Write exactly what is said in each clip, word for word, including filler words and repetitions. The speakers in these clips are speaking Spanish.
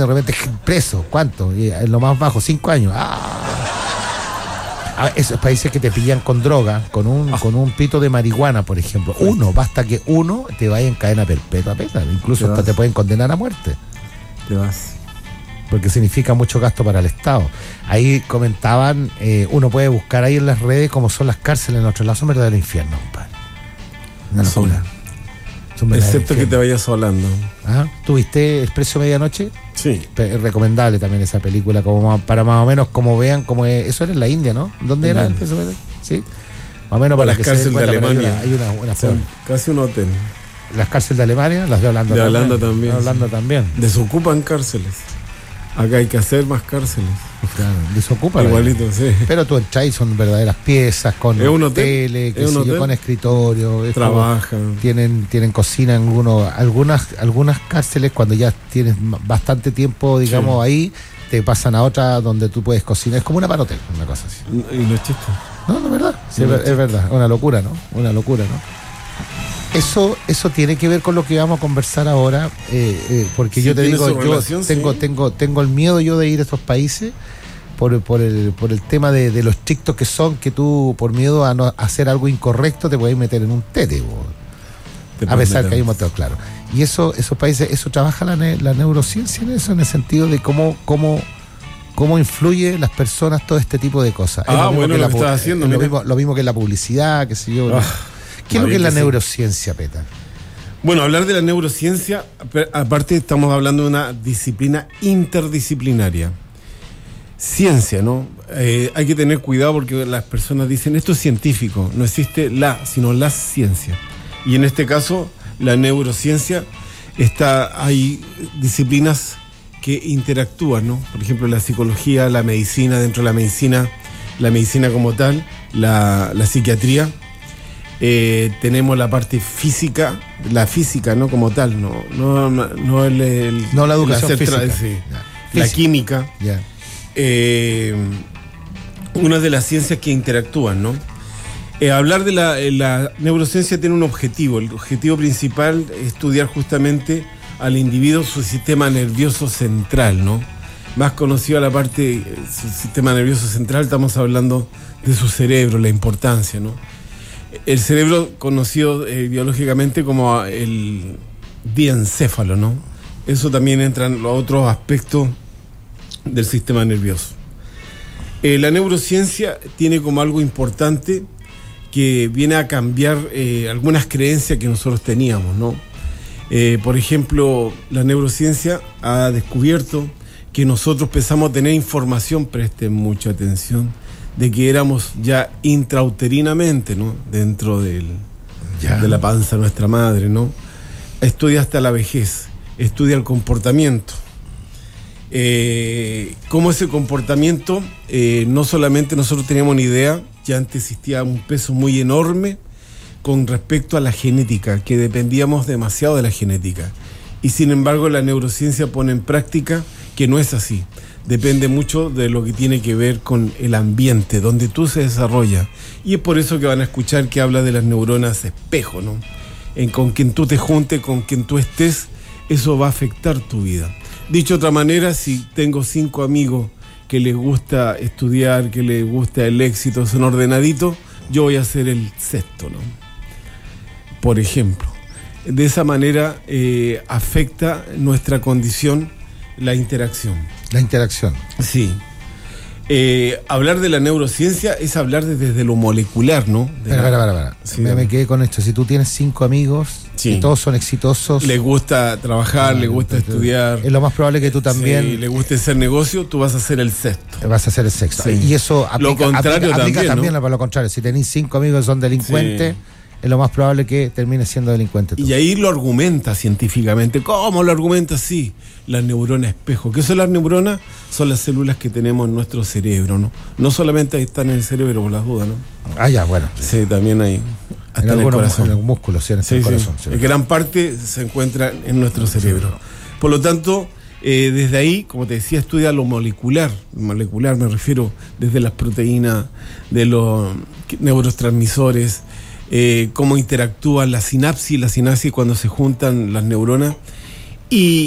de repente preso, ¿cuánto? Y en lo más bajo, cinco años. ¡Ah! Esos países que te pillan con droga, con un, oh. con un pito de marihuana, por ejemplo. Uno, basta que uno te vaya en cadena perpetua, peta. Incluso te hasta vas. Te pueden condenar a muerte. Te vas. Porque significa mucho gasto para el Estado. Ahí comentaban, eh, uno puede buscar ahí en las redes cómo son las cárceles en nuestro lado, son verdaderos infiernos, compadre. Una locura. Excepto que te vayas hablando. Ajá. ¿Tuviste Expreso Medianoche? Sí. Es recomendable también esa película, como para más o menos como vean cómo es. Eso era en la India, ¿no? ¿Dónde era? Expreso Medianoche? Sí. Más o menos para las que cárceles se den cuenta, de Alemania. Hay una, hay una, una Son casi un hotel. Las cárceles de Alemania, las de Holanda de también. Holanda también. De Holanda sí. también. Desocupan cárceles. Acá hay que hacer más cárceles. Claro, desocupa. Igualito, sí. Pero tú entras y son verdaderas piezas, con ¿Es un hotel? tele, ¿Es un yo, hotel? con escritorio. Trabajan. Tienen, tienen cocina en uno, algunas, algunas cárceles cuando ya tienes bastante tiempo, digamos, sí. ahí, te pasan a otra donde tú puedes cocinar. Es como una parotel, una cosa así. Y no es chiste. No, no es verdad. Sí, no es, es verdad. Una locura, ¿no? Una locura, ¿no? Eso, eso tiene que ver con lo que vamos a conversar ahora, eh, eh, porque sí, yo te digo, yo relación, tengo, sí. tengo, tengo el miedo yo de ir a estos países por, por el, por el tema de, de lo estrictos que son, que tú por miedo a no a hacer algo incorrecto te puedes meter en un tete, a pesar meter. Que hay un motivo claro. Y eso, esos países, eso trabaja la, ne, la neurociencia en eso, en el sentido de cómo, cómo, cómo influye las personas todo este tipo de cosas. Ah, lo bueno, lo que estás haciendo. Lo mismo, lo mismo que la publicidad, qué sé yo. Ah. ¿Qué es lo que es la neurociencia, Peta? Bueno, hablar de la neurociencia, aparte estamos hablando de una disciplina interdisciplinaria. Ciencia, ¿no? Eh, hay que tener cuidado porque las personas dicen, esto es científico, no existe la, sino la ciencia. Y en este caso, la neurociencia, está, hay disciplinas que interactúan, ¿no? Por ejemplo, la psicología, la medicina, dentro de la medicina, la medicina como tal, la, la psiquiatría. Eh, tenemos la parte física, la física, ¿no? Como tal, no, no, no el, el no la educación la física, sí, yeah. la física. química, yeah. eh, una de las ciencias que interactúan, ¿no? Eh, hablar de la, la neurociencia tiene un objetivo, el objetivo principal es estudiar justamente al individuo, su sistema nervioso central, ¿no? Más conocido a la parte, su sistema nervioso central, estamos hablando de su cerebro, la importancia, ¿no? El cerebro conocido eh, biológicamente como el diencéfalo, ¿no? Eso también entra en los otros aspectos del sistema nervioso. Eh, la neurociencia tiene como algo importante que viene a cambiar eh, algunas creencias que nosotros teníamos, ¿no? Eh, por ejemplo, la neurociencia ha descubierto que nosotros empezamos a tener información, presten mucha atención, de que éramos ya intrauterinamente, ¿no? Dentro del, de la panza de nuestra madre, ¿no? Estudia hasta la vejez, estudia el comportamiento. Eh, cómo ese comportamiento, eh, no solamente nosotros teníamos una idea, ya antes existía un peso muy enorme con respecto a la genética, que dependíamos demasiado de la genética. Y sin embargo la neurociencia pone en práctica que no es así. Depende mucho de lo que tiene que ver con el ambiente, donde tú se desarrolla. Y es por eso que van a escuchar que habla de las neuronas espejo, ¿no? En con quien tú te juntes, con quien tú estés, eso va a afectar tu vida. Dicho de otra manera, si tengo cinco amigos que les gusta estudiar, que les gusta el éxito, son ordenaditos, yo voy a ser el sexto, ¿no? Por ejemplo. De esa manera eh, afecta nuestra condición, la interacción. La interacción. Sí. Eh, hablar de la neurociencia es hablar de, desde lo molecular, ¿no? De para, la... para, para, para. Sí, me, me quedé con esto. Si tú tienes cinco amigos sí. y todos son exitosos, les gusta trabajar, ah, les gusta entonces, estudiar, es lo más probable que tú también sí, les guste hacer negocio, tú vas a ser el sexto. Vas a ser el sexto. Sí. Y eso aplica, lo contrario aplica, aplica también, también ¿no? para lo contrario. Si tenés cinco amigos que son delincuentes, sí. es lo más probable que termines siendo delincuente tú. Y ahí lo argumenta científicamente. ¿Cómo lo argumenta? Sí, las neuronas espejo. ¿Qué son las neuronas? Son las células que tenemos en nuestro cerebro, ¿no? No solamente están en el cerebro por las dudas, ¿no? Ah, ya, bueno. Sí, también hay. Hasta en, en el corazón. En algún músculo, sí, en sí, el sí. corazón. Sí. En gran parte se encuentra en nuestro cerebro. Por lo tanto, eh, desde ahí, como te decía, estudia lo molecular. Molecular me refiero desde las proteínas, de los neurotransmisores, Eh, cómo interactúan la sinapsis y la sinapsis cuando se juntan las neuronas, y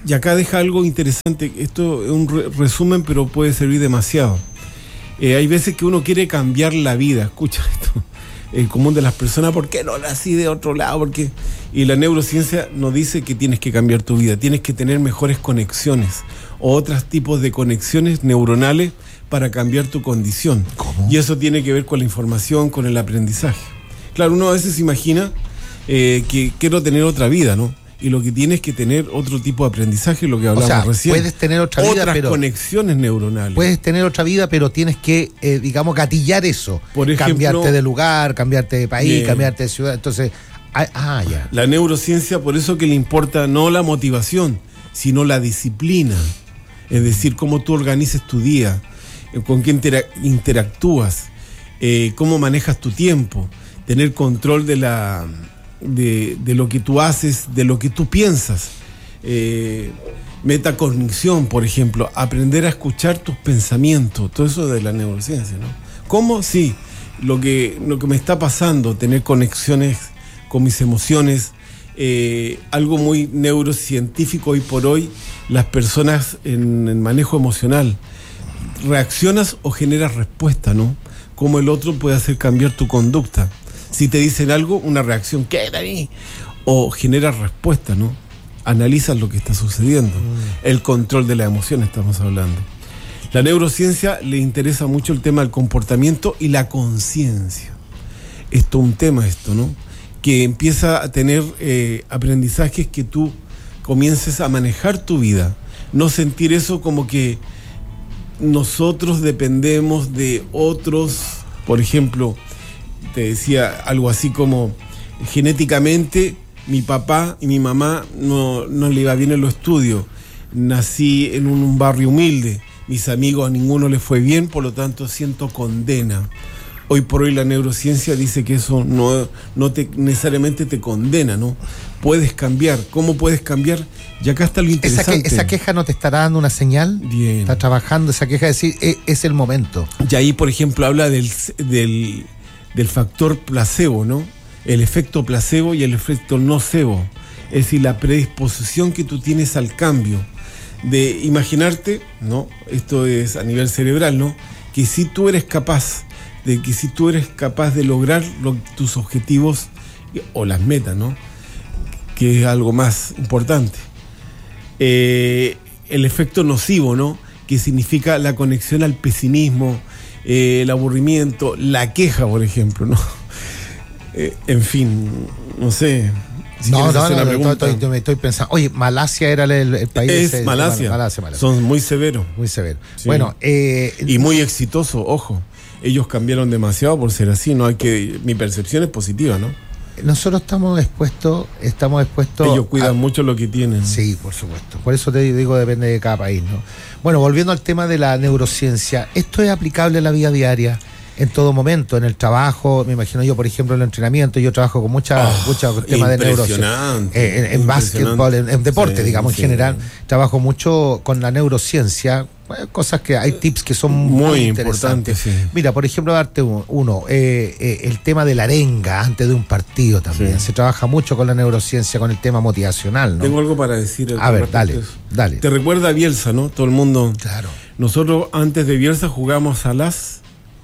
y acá deja algo interesante, esto es un re- resumen, pero puede servir demasiado. Eh, hay veces que uno quiere cambiar la vida, escucha esto, el común de las personas, ¿por qué no nací de otro lado? ¿Por qué? Y la neurociencia nos dice que tienes que cambiar tu vida, tienes que tener mejores conexiones o otros tipos de conexiones neuronales para cambiar tu condición. ¿Cómo? Y eso tiene que ver con la información, con el aprendizaje. Claro, uno a veces imagina eh, que quiero tener otra vida, ¿no? Y lo que tienes que tener otro tipo de aprendizaje, lo que hablamos o sea, recién. Puedes tener otra vida, otras pero conexiones neuronales. Puedes tener otra vida, pero tienes que, eh, digamos, gatillar eso. Por ejemplo, cambiarte de lugar, cambiarte de país, bien. cambiarte de ciudad. Entonces, ah, ah, ya. La neurociencia, por eso que le importa no la motivación, sino la disciplina. Es decir, cómo tú organizas tu día, eh, con quién intera- interactúas, eh, cómo manejas tu tiempo, tener control de la... De, de lo que tú haces, de lo que tú piensas. Eh, metacognición, por ejemplo, aprender a escuchar tus pensamientos, todo eso de la neurociencia, ¿no? ¿Cómo? Sí, lo que, lo que me está pasando, tener conexiones con mis emociones, eh, algo muy neurocientífico hoy por hoy, las personas en el manejo emocional. Reaccionas o generas respuesta, ¿no? Cómo el otro puede hacer cambiar tu conducta. Si te dicen algo, una reacción, ¿qué, Dani? O generas respuesta, ¿no? Analizas lo que está sucediendo. Mm. El control de la emoción estamos hablando. La neurociencia le interesa mucho el tema del comportamiento y la conciencia. Es todo un tema esto, ¿no? Que empieza a tener eh, aprendizajes que tú comiences a manejar tu vida. No sentir eso como que nosotros dependemos de otros, por ejemplo... Te decía algo así como, genéticamente mi papá y mi mamá no, no le iba bien en los estudios, nací en un, un barrio humilde, mis amigos a ninguno les fue bien, por lo tanto siento condena. Hoy por hoy la neurociencia dice que eso no, no te, necesariamente te condena, ¿no? Puedes cambiar. ¿Cómo puedes cambiar? Y acá está lo interesante. Esa, que, esa queja no te estará dando una señal. Bien. Está trabajando esa queja de decir, es, es el momento. Y ahí, por ejemplo, habla del... del del factor placebo, ¿no? El efecto placebo y el efecto nocebo. Es decir, la predisposición que tú tienes al cambio. De imaginarte, ¿no? Esto es a nivel cerebral, ¿no? Que si tú eres capaz, de que si tú eres capaz de lograr lo, tus objetivos o las metas, ¿no? Que es algo más importante. Eh, el efecto nocivo, ¿no? Que significa la conexión al pesimismo, Eh, el aburrimiento, la queja, por ejemplo, ¿no? Eh, en fin, no sé. Si no, no, no, no estoy, estoy, estoy pensando. Oye, Malasia era el, el país. Es ese, Malasia. Malasia, Malasia. Son muy severos. Muy severos. Sí. Bueno, eh, y muy exitosos, ojo. Ellos cambiaron demasiado por ser así, no hay que. Mi percepción es positiva, ¿no? Nosotros estamos expuestos, estamos expuestos. Ellos cuidan a, mucho lo que tienen. Sí, por supuesto. Por eso te digo, depende de cada país, ¿no? Bueno, volviendo al tema de la neurociencia, ¿esto es aplicable en la vida diaria? En todo momento, en el trabajo, me imagino yo, por ejemplo, en el entrenamiento, yo trabajo con muchas oh, muchos temas de neurociencia. Eh, en, en básquetbol, en, en deporte, sí, digamos, sí. En general, trabajo mucho con la neurociencia, cosas que hay tips que son muy, muy importantes. Sí. Mira, por ejemplo, darte uno, eh, eh, el tema de la arenga antes de un partido también. Sí. Se trabaja mucho con la neurociencia, con el tema motivacional, ¿no? Tengo algo para decir. A ver, dale, dale. Te recuerda a Bielsa, ¿no? Todo el mundo. Claro. Nosotros antes de Bielsa jugamos a las...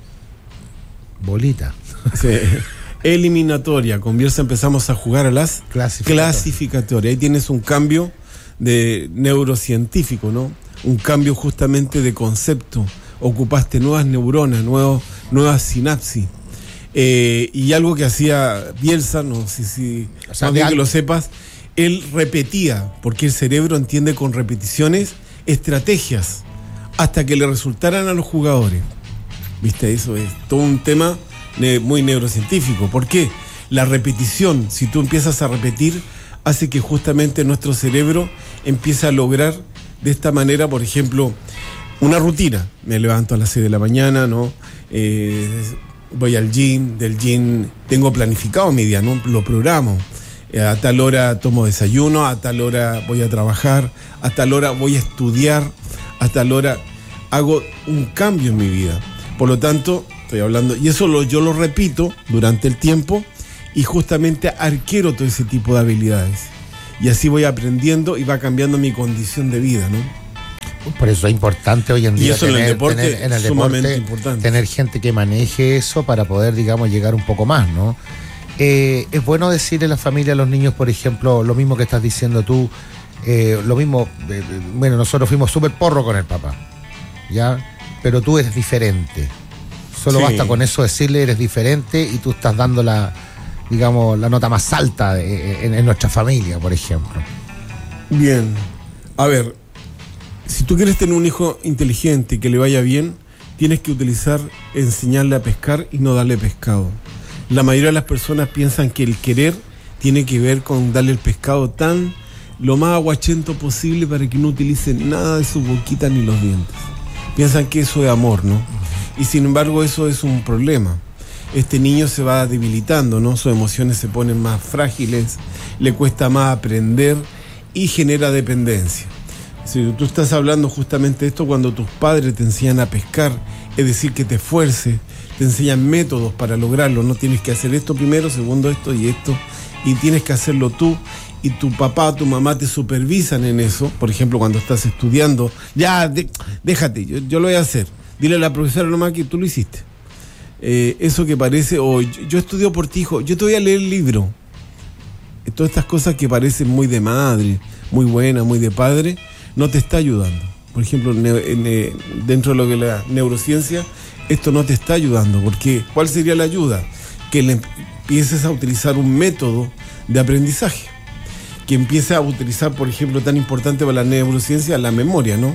bolita. Sí. Eliminatoria. Con Bielsa empezamos a jugar a las clasificatorias. clasificatorias. Ahí tienes un cambio de neurocientífico, ¿no? Un cambio justamente de concepto. Ocupaste nuevas neuronas, nuevos, nuevas sinapsis. Eh, y algo que hacía Bielsa, no sé si o sea, no bien que lo sepas, él repetía, porque el cerebro entiende con repeticiones estrategias hasta que le resultaran a los jugadores. ¿Viste? Eso es todo un tema ne- muy neurocientífico. ¿Por qué? La repetición, si tú empiezas a repetir, hace que justamente nuestro cerebro empiece a lograr de esta manera, por ejemplo, una rutina. Me levanto a las seis de la mañana, ¿no? Eh, voy al gym, del gym tengo planificado mi día, ¿no? Lo programo. Eh, a tal hora tomo desayuno, a tal hora voy a trabajar, a tal hora voy a estudiar, a tal hora hago un cambio en mi vida. Por lo tanto, estoy hablando, y eso lo, yo lo repito durante el tiempo y justamente adquiero todo ese tipo de habilidades. y así voy aprendiendo y va cambiando mi condición de vida, ¿no? Por eso es importante hoy en día y eso tener, en el deporte, tener, en el sumamente deporte importante. Tener gente que maneje eso para poder, digamos, llegar un poco más, ¿no? Eh, es bueno decirle a la familia, a los niños, por ejemplo, lo mismo que estás diciendo tú, eh, lo mismo, eh, bueno, nosotros fuimos súper porro con el papá, ¿ya? Pero tú eres diferente. Solo sí. Basta con eso decirle, eres diferente y tú estás dando la, digamos, la nota más alta de, en, en nuestra familia, por ejemplo. Bien. A ver, si tú quieres tener un hijo inteligente y que le vaya bien, tienes que utilizar, enseñarle a pescar y no darle pescado. La mayoría de las personas piensan que el querer tiene que ver con darle el pescado tan lo más aguachento posible para que no utilice nada de su boquita ni los dientes. Piensan que eso es amor, ¿no? Y sin embargo eso es un problema. Este niño se va debilitando, ¿no? Sus emociones se ponen más frágiles, le cuesta más aprender y genera dependencia. Si tú estás hablando justamente de esto cuando tus padres te enseñan a pescar, es decir, que te esfuerces, te enseñan métodos para lograrlo, no tienes que hacer esto primero, segundo esto y esto, y tienes que hacerlo tú, y tu papá o tu mamá te supervisan en eso. Por ejemplo, cuando estás estudiando, ya, de, déjate, yo, yo lo voy a hacer, dile a la profesora nomás que tú lo hiciste. Eh, eso que parece, o yo, yo estudio por ti, hijo, yo te voy a leer el libro. Todas estas cosas que parecen muy de madre, muy buena, muy de padre, no te está ayudando. Por ejemplo, en, en, dentro de lo que es la neurociencia, esto no te está ayudando, porque ¿cuál sería la ayuda? Que le empieces a utilizar un método de aprendizaje, que empieces a utilizar, por ejemplo, tan importante para la neurociencia, la memoria, ¿no?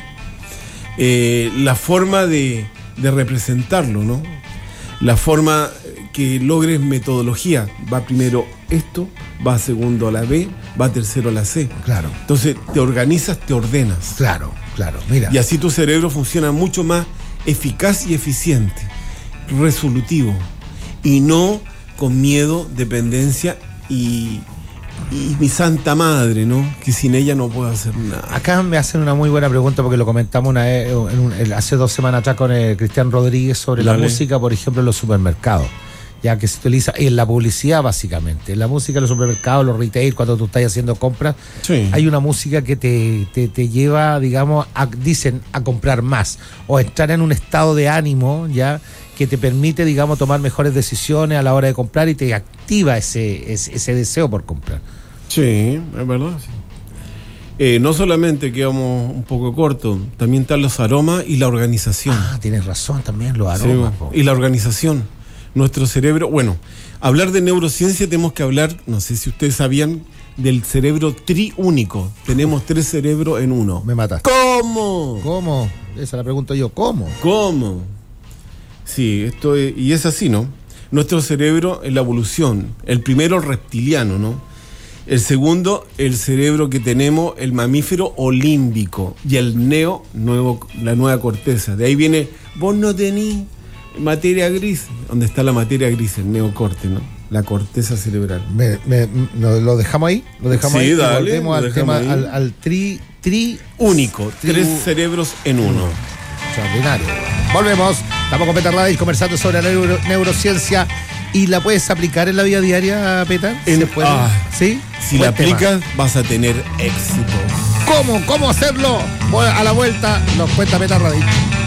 Eh, la forma de, de representarlo, ¿no? La forma que logres metodología. Va primero esto, va segundo a la B, va tercero a la C. Claro. Entonces te organizas, te ordenas. Claro, claro, mira. Y así tu cerebro funciona mucho más eficaz y eficiente, resolutivo, y no con miedo, dependencia y, y mi santa madre, ¿no? Que sin ella no puedo hacer nada. Acá me hacen una muy buena pregunta porque lo comentamos una vez, en un, hace dos semanas atrás con el Cristian Rodríguez sobre Dale. La música, por ejemplo, en los supermercados. Ya que se utiliza en la publicidad básicamente, en la música en los supermercados, los retail, cuando tú estás haciendo compras, sí. Hay una música que te, te, te lleva, digamos, a, dicen, a comprar más, o entrar en un estado de ánimo, ya, que te permite, digamos, tomar mejores decisiones a la hora de comprar y te activa ese, ese, ese deseo por comprar. Sí, es verdad, sí. Eh, no solamente quedamos un poco cortos, también están los aromas y la organización. Ah, tienes razón, también los aromas. Sí, y la organización. Nuestro cerebro, bueno, hablar de neurociencia tenemos que hablar, no sé si ustedes sabían, del cerebro triúnico. Tenemos tres cerebros en uno. Me matas. ¿Cómo? ¿Cómo? Esa la pregunto yo, ¿cómo? ¿Cómo? Sí, esto es, y es así, ¿no? Nuestro cerebro en la evolución, el primero reptiliano, ¿no? El segundo, el cerebro que tenemos, el mamífero o límbico, y el neo, nuevo, la nueva corteza. De ahí viene, vos no tenís materia gris, donde está la materia gris, el neocorte, ¿no? La corteza cerebral. Me, me, ¿Lo, lo dejamos ahí? Lo dejamos sí, ahí. Dale, y volvemos al tema, ahí. al, al tri, tri único, tri, tres cerebros en uno. Extraordinario. Volvemos. Estamos con Petar Radich conversando sobre la neuro, neurociencia. ¿Y la puedes aplicar en la vida diaria, Petar? En, ¿Se puede? Ah, ¿Sí? Si Buen la aplicas, tema. Vas a tener éxito. ¿Cómo? ¿Cómo hacerlo? A la vuelta nos cuenta Petar Radich.